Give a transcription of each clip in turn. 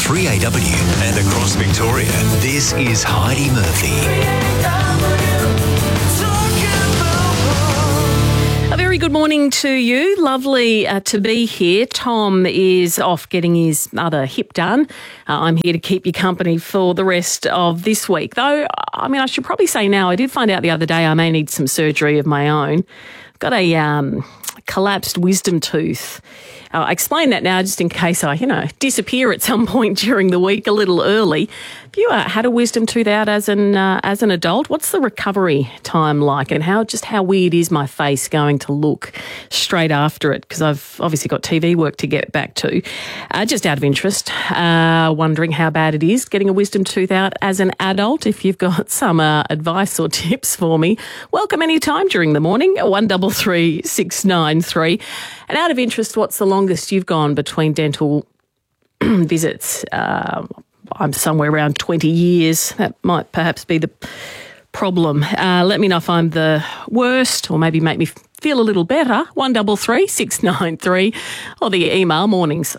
3AW and across Victoria, this is Heidi Murphy. A very good morning to you. Lovely to be here. Tom is off getting his other hip done. I'm here to keep you company for the rest of this week. Though, I mean, I should probably say now, I did find out the other day I may need some surgery of my own. I've got a collapsed wisdom tooth. I explain that now just in case I, disappear at some point during the week a little early. Have you had a wisdom tooth out as an adult? What's the recovery time like, and how weird is my face going to look straight after it? Because I've obviously got TV work to get back to. Just out of interest, wondering how bad it is getting a wisdom tooth out as an adult. If you've got some advice or tips for me, welcome any time during the morning. 133 693. And out of interest, what's the longest you've gone between dental visits? I'm somewhere around 20 years. That might perhaps be the problem. Let me know if I'm the worst, or maybe make me feel a little better. 133 693, or the email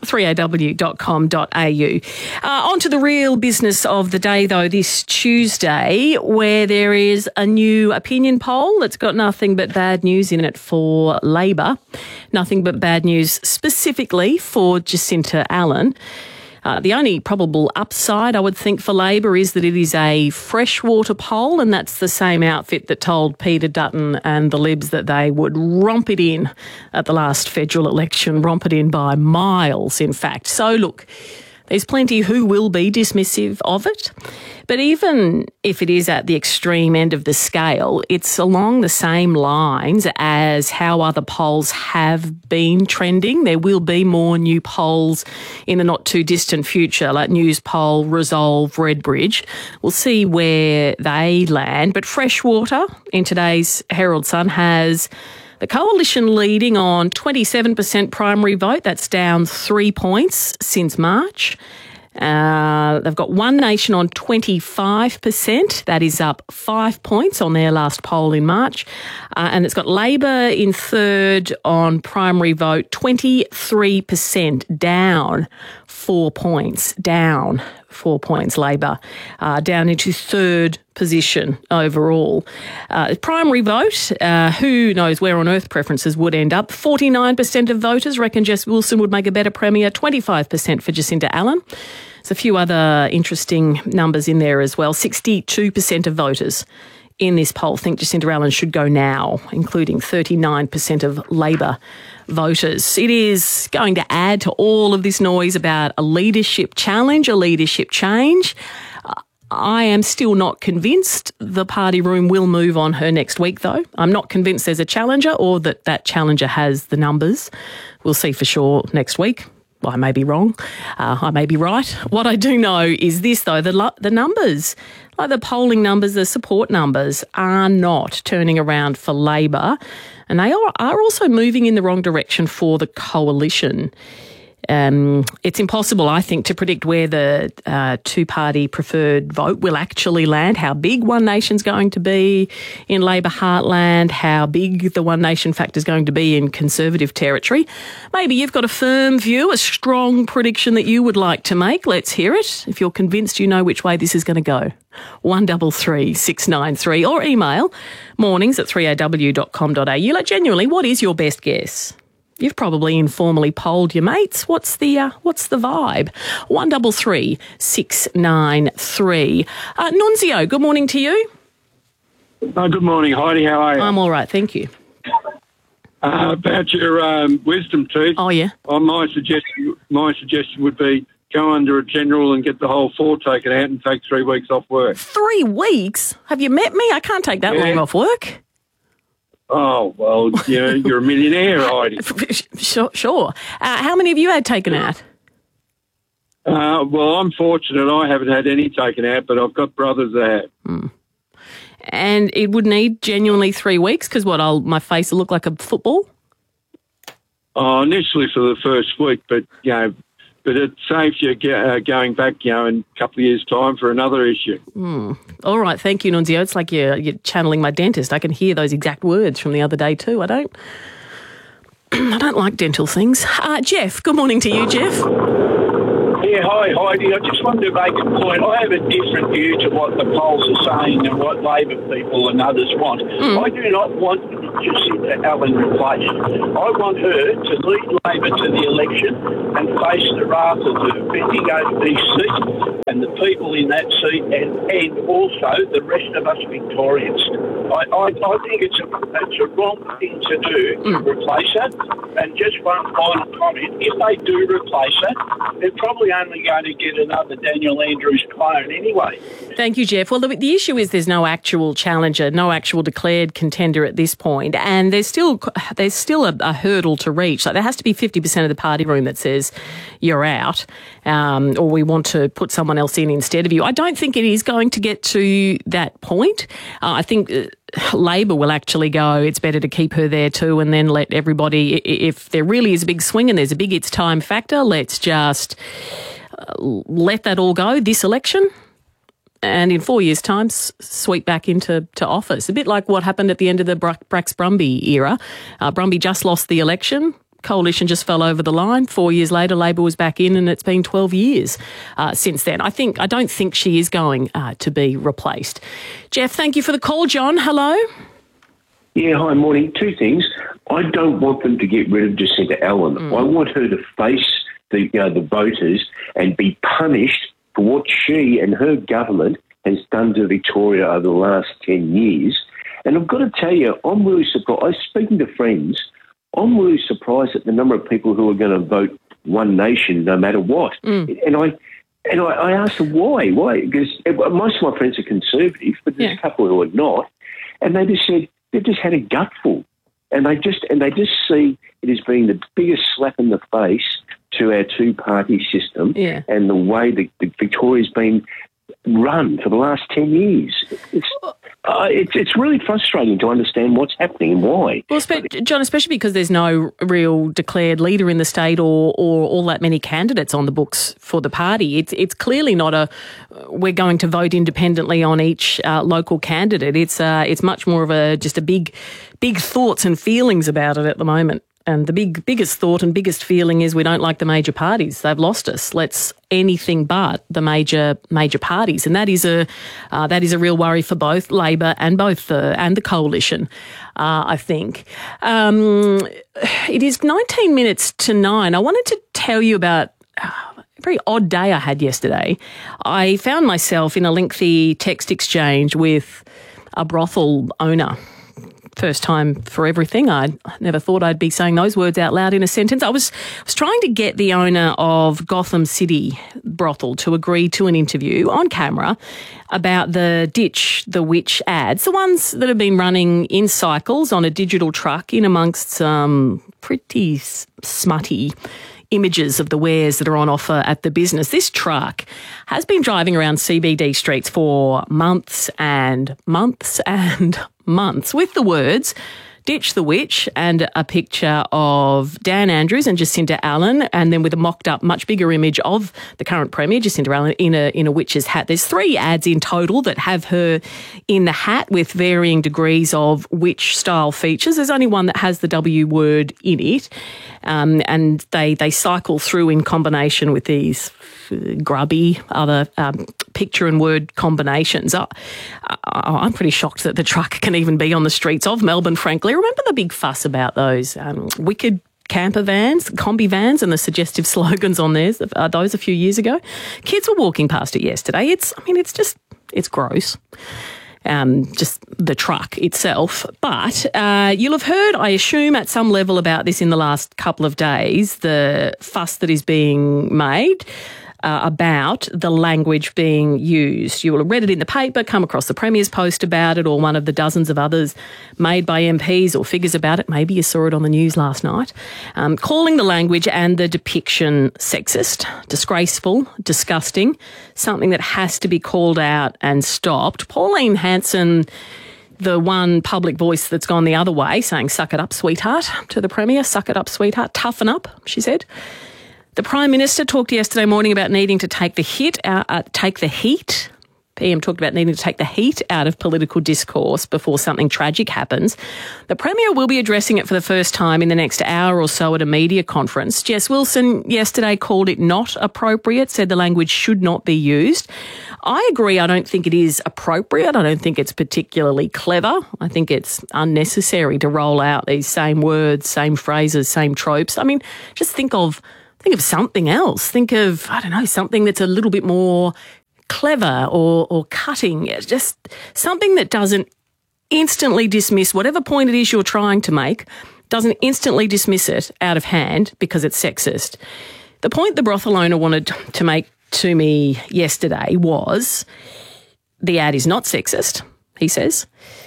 mornings3aw.com.au. On to the real business of the day, though, this Tuesday, where there is a new opinion poll that's got nothing but bad news in it for Labor. Nothing but bad news specifically for Jacinta Allan. The only probable upside, I would think, for Labor is that it is a freshwater poll, and that's the same outfit that told Peter Dutton and the Libs that they would romp it in at the last federal election, romp it in by miles, in fact. So, look, there's plenty who will be dismissive of it. But even if it is at the extreme end of the scale, it's along the same lines as how other polls have been trending. There will be more new polls in the not too distant future, like News Poll, Resolve, Redbridge. We'll see where they land. But Freshwater in today's Herald Sun has the Coalition leading on 27% primary vote. That's down 3 points since March. They've got One Nation on 25%. That is up 5 points on their last poll in March. And it's got Labor in third on primary vote, 23%, down 4 points. Down 4 points, Labor, down into third position overall. Primary vote, who knows where on earth preferences would end up. 49% of voters reckon Jess Wilson would make a better Premier, 25% for Jacinta Allan. There's a few other interesting numbers in there as well. 62% of voters in this poll think Jacinta Allan should go now, including 39% of Labor voters. It is going to add to all of this noise about a leadership challenge, a leadership change. I am still not convinced the party room will move on her next week, though. I'm not convinced there's a challenger or that challenger has the numbers. We'll see for sure next week. Well, I may be wrong. I may be right. What I do know is this, though. The numbers, like the polling numbers, the support numbers, are not turning around for Labor, and they are also moving in the wrong direction for the Coalition. It's impossible, I think, to predict where the two-party preferred vote will actually land, how big One Nation's going to be in Labor heartland, how big the One Nation factor is going to be in Conservative territory. Maybe you've got a firm view, a strong prediction that you would like to make. Let's hear it. If you're convinced you know which way this is going to go. 133 693, or email mornings@3aw.com.au. Like, genuinely, what is your best guess? You've probably informally polled your mates. What's the vibe? 133 693. Nunzio, good morning to you. Good morning, Heidi. How are you? I'm all right, thank you. About your wisdom tooth. Oh, yeah. My suggestion would be go under a general and get the whole 4 taken out and take 3 weeks off work. 3 weeks? Have you met me? I can't take that long off work. Oh, well, you're a millionaire, Heidi. Sure. How many have you had taken out? Well, I'm fortunate. I haven't had any taken out, but I've got brothers that have. And it would need genuinely 3 weeks because my face will look like a football? Initially for the first week, but it saves you going back, in a couple of years' time for another issue. All right, thank you, Nunzio. It's like you're channeling my dentist. I can hear those exact words from the other day too. I don't like dental things. Jeff, good morning to you, Jeff. Yeah, hi Heidi. I just wanted to make a point. I have a different view to what the polls are saying and what Labor people and others want. I do not want to see Ellen replaced. I want her to lead Labor to the election and face the wrath of the Bendigo East seat and the people in that seat and also the rest of us Victorians. I think it's a wrong thing to do to replace her. And just one final comment. If they do replace her, they're probably only going to get another Daniel Andrews clone anyway. Thank you, Jeff. Well, the issue is there's no actual challenger, no actual declared contender at this point, and there's still a hurdle to reach. Like there has to be 50% of the party room that says you're out, or we want to put someone else in instead of you. I don't think it is going to get to that point. I think Labor will actually go, it's better to keep her there too, and then let everybody, if there really is a big swing and there's a big it's time factor, let's just let that all go this election. And in 4 years' time, sweep back into office. A bit like what happened at the end of the Brax-Brumby era. Brumby just lost the election. Coalition just fell over the line. 4 years later, Labor was back in, and it's been 12 years since then. I don't think she is going to be replaced. Jeff, thank you for the call. John, hello. Yeah, hi, morning. Two things. I don't want them to get rid of Jacinta Allen. I want her to face the voters and be punished for what she and her government has done to Victoria over the last 10 years. And I've got to tell you, I'm really surprised. I was speaking to friends. I'm really surprised at the number of people who are going to vote One Nation no matter what. And I asked them why. Why? Because most of my friends are conservative, but there's a couple who are not. And they just said they've just had a gutful. And they just see it as being the biggest slap in the face to our two-party system and the way that Victoria's been run for the last 10 years. It's really frustrating to understand what's happening and why. Well, John, especially because there's no real declared leader in the state or all that many candidates on the books for the party. It's clearly not we're going to vote independently on each local candidate. It's much more of just a big thoughts and feelings about it at the moment. And the biggest thought and biggest feeling is we don't like the major parties. They've lost us. Let's anything but the major parties, and that is a real worry for both Labor and the Coalition. I think it is 19 minutes to 9. I wanted to tell you about a very odd day I had yesterday. I found myself in a lengthy text exchange with a brothel owner. First time for everything. I never thought I'd be saying those words out loud in a sentence. I was trying to get the owner of Gotham City brothel to agree to an interview on camera about the Ditch the Witch ads, the ones that have been running in cycles on a digital truck in amongst some pretty smutty images of the wares that are on offer at the business. This truck has been driving around CBD streets for months and months and months with the words Ditch the Witch and a picture of Dan Andrews and Jacinta Allen, and then with a mocked up, much bigger image of the current Premier, Jacinta Allen, in a witch's hat. There's 3 ads in total that have her in the hat with varying degrees of witch-style features. There's only one that has the W word in it, and they cycle through in combination with these grubby other picture and word combinations. I'm pretty shocked that the truck can even be on the streets of Melbourne, frankly. Remember the big fuss about those wicked camper vans, combi vans, and the suggestive slogans on those a few years ago? Kids were walking past it yesterday. It's gross. Just the truck itself. But you'll have heard, I assume, at some level about this in the last couple of days, the fuss that is being made about the language being used. You will have read it in the paper, come across the Premier's post about it, or one of the dozens of others made by MPs or figures about it. Maybe you saw it on the news last night. Calling the language and the depiction sexist, disgraceful, disgusting, something that has to be called out and stopped. Pauline Hanson, the one public voice that's gone the other way, saying, "Suck it up, sweetheart," to the Premier. "Suck it up, sweetheart. Toughen up," she said. The Prime Minister talked yesterday morning about needing to take the heat PM talked about needing to take the heat out of political discourse before something tragic happens. The Premier will be addressing it for the first time in the next hour or so at a media conference. Jess Wilson yesterday called it not appropriate, said the language should not be used. I agree. I don't think it is appropriate. I don't think it's particularly clever. I think it's unnecessary to roll out these same words, same phrases, same tropes. I mean, just think of something else. Think of, I don't know, something that's a little bit more clever or cutting. It's just something that doesn't instantly dismiss whatever point it is you're trying to make, doesn't instantly dismiss it out of hand because it's sexist. The point the brothel owner wanted to make to me yesterday was the ad is not sexist, he says.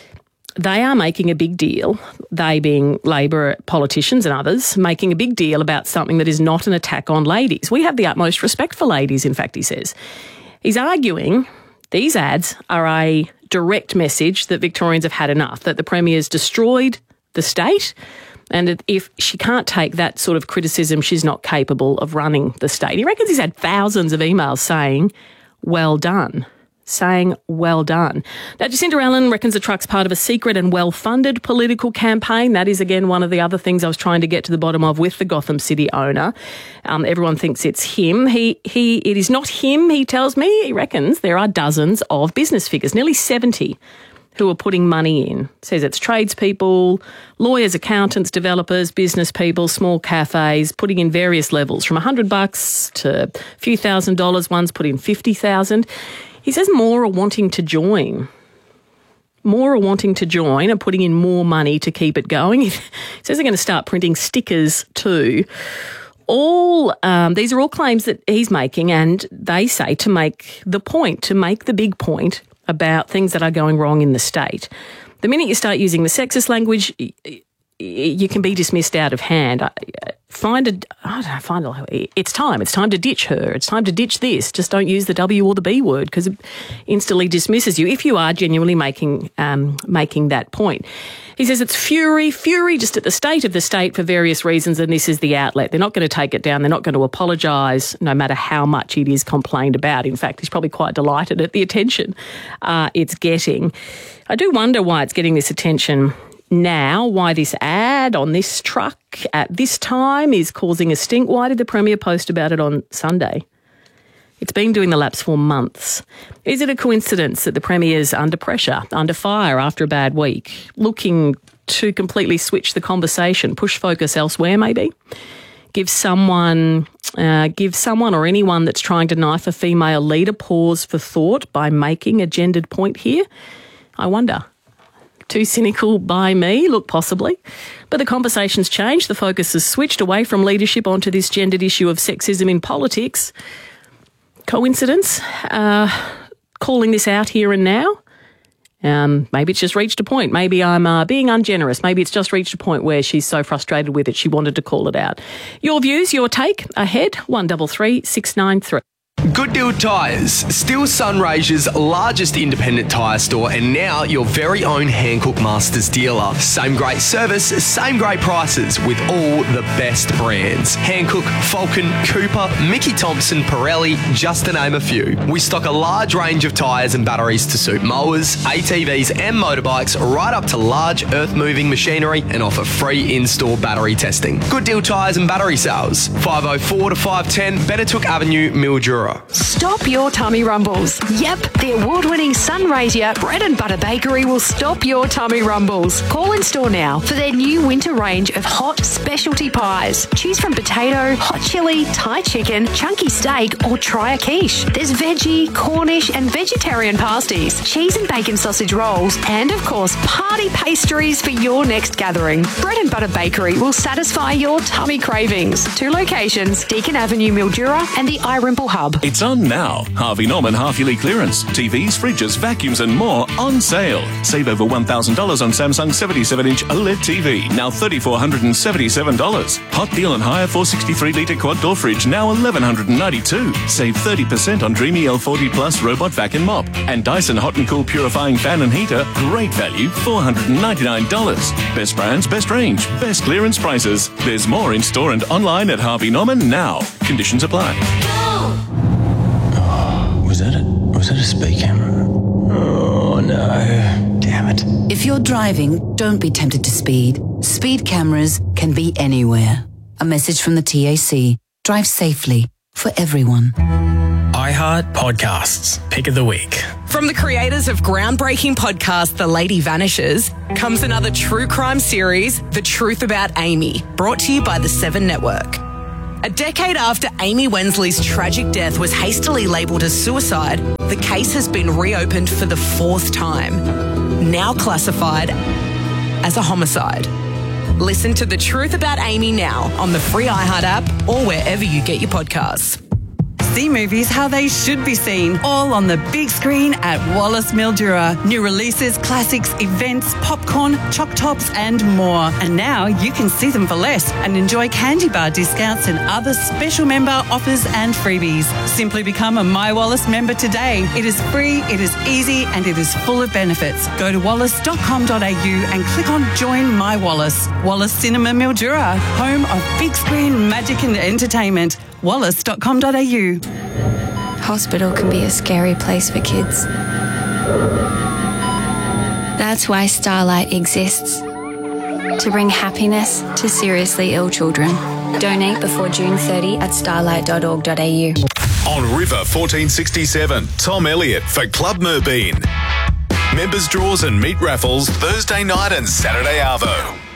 They are making a big deal, they being Labor politicians and others, making a big deal about something that is not an attack on ladies. We have the utmost respect for ladies, in fact, he says. He's arguing these ads are a direct message that Victorians have had enough, that the Premier's destroyed the state, and that if she can't take that sort of criticism, she's not capable of running the state. He reckons he's had thousands of emails saying, well done. Saying, well done. Now, Jacinda Allen reckons the truck's part of a secret and well-funded political campaign. That is, again, one of the other things I was trying to get to the bottom of with the Gotham City owner. Everyone thinks it's him. It is not him, he tells me. He reckons there are dozens of business figures, nearly 70, who are putting money in. Says it's tradespeople, lawyers, accountants, developers, business people, small cafes, putting in various levels, from $100 to a few $1,000s. One's put in $50,000. He says more are wanting to join. More are wanting to join and putting in more money to keep it going. He says they're going to start printing stickers too. These are all claims that he's making, and they say to make the big point about things that are going wrong in the state. The minute you start using the sexist language, you can be dismissed out of hand. It's time. It's time to ditch her. It's time to ditch this. Just don't use the W or the B word because it instantly dismisses you if you are genuinely making that point. He says it's fury just at the state of the state for various reasons, and this is the outlet. They're not going to take it down. They're not going to apologise no matter how much it is complained about. In fact, he's probably quite delighted at the attention it's getting. I do wonder why it's getting this attention now, why this ad on this truck at this time is causing a stink. Why did the Premier post about it on Sunday? It's been doing the laps for months. Is it a coincidence that the Premier's under pressure, under fire after a bad week, looking to completely switch the conversation, push focus elsewhere maybe? Give someone or anyone that's trying to knife a female leader pause for thought by making a gendered point here? I wonder. Too cynical by me? Look, possibly. But the conversation's changed. The focus has switched away from leadership onto this gendered issue of sexism in politics. Coincidence? Calling this out here and now? Maybe it's just reached a point. Maybe I'm being ungenerous. Maybe it's just reached a point where she's so frustrated with it she wanted to call it out. Your views, your take, ahead, 133 693. Good Deal Tyres, still Sunraysia's largest independent tyre store and now your very own Hankook Masters dealer. Same great service, same great prices with all the best brands. Hankook, Falcon, Cooper, Mickey Thompson, Pirelli, just to name a few. We stock a large range of tyres and batteries to suit mowers, ATVs and motorbikes right up to large earth-moving machinery and offer free in-store battery testing. Good Deal Tyres and Battery Sales, 504 to 510 Benetook Avenue, Mildura. Stop your tummy rumbles. Yep, the award-winning Sunraysia Bread and Butter Bakery will stop your tummy rumbles. Call in store now for their new winter range of hot specialty pies. Choose from potato, hot chili, Thai chicken, chunky steak, or try a quiche. There's veggie, Cornish, and vegetarian pasties, cheese and bacon sausage rolls, and of course, party pastries for your next gathering. Bread and Butter Bakery will satisfy your tummy cravings. 2 locations, Deakin Avenue, Mildura, and the iRimple Hub. It's on now. Harvey Norman half-yearly clearance. TVs, fridges, vacuums and more on sale. Save over $1,000 on Samsung 77-inch OLED TV, now $3,477. Hot deal on hire 463-litre quad-door fridge, now $1,192. Save 30% on Dreamy L40 Plus robot vacuum mop. And Dyson Hot and Cool purifying fan and heater, great value, $499. Best brands, best range, best clearance prices. There's more in store and online at Harvey Norman now. Conditions apply. Was that a speed camera? no. Damn it. If you're driving, don't be tempted to speed. Speed cameras can be anywhere. A message from the TAC. Drive safely for everyone. iHeart Podcasts. Pick of the week. From the creators of groundbreaking podcast The Lady Vanishes comes another true crime series, The Truth About Amy, brought to you by the Seven Network. A decade after Amy Wensley's tragic death was hastily labelled as suicide, the case has been reopened for the 4th time, now classified as a homicide. Listen to The Truth About Amy now on the free iHeart app or wherever you get your podcasts. See movies how they should be seen, all on the big screen at Wallace Mildura. New releases, classics, events, popcorn, choc tops and more. And now you can see them for less and enjoy candy bar discounts and other special member offers and freebies. Simply become a My Wallace member today. It is free, it is easy and it is full of benefits. Go to wallace.com.au and click on Join My Wallace. Wallace Cinema Mildura, home of big screen magic and entertainment. wallace.com.au. Hospital can be a scary place for kids. That's why Starlight exists. To bring happiness to seriously ill children. Donate before June 30 at starlight.org.au. On River 1467, Tom Elliott for Club Merbeen. Members draws and meat raffles Thursday night and Saturday arvo.